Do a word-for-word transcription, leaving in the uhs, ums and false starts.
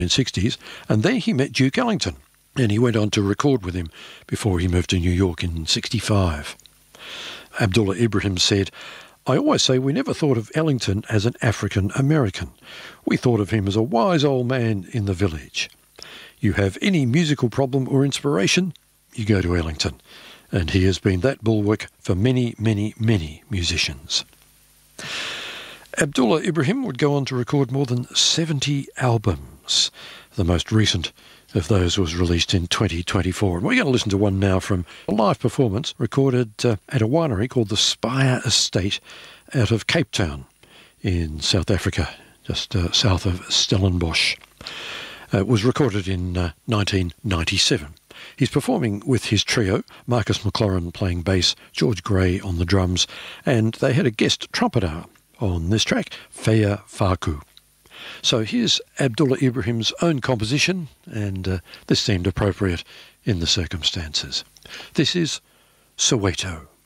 sixties, and there he met Duke Ellington, and he went on to record with him before he moved to New York in sixty-five. Abdullah Ibrahim said, "I always say we never thought of Ellington as an African American. We thought of him as a wise old man in the village. You have any musical problem or inspiration, you go to Ellington, and he has been that bulwark for many, many, many musicians." Abdullah Ibrahim would go on to record more than seventy albums. The most recent of those was released in twenty twenty-four. And we're going to listen to one now from a live performance recorded uh, at a winery called the Spire Estate out of Cape Town in South Africa, just uh, south of Stellenbosch. Uh, it was recorded in uh, nineteen ninety-seven. He's performing with his trio, Marcus McLaurin playing bass, George Gray on the drums, and they had a guest trumpeter on this track, Feya Faku. So here's Abdullah Ibrahim's own composition, and uh, this seemed appropriate in the circumstances. This is Soweto.